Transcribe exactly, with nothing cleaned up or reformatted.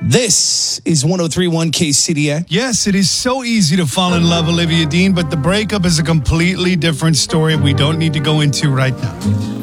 This is one oh three point one K C D A. Yes, it is so easy to fall in love, Olivia Dean, but the breakup is a completely different story we don't need to go into right now.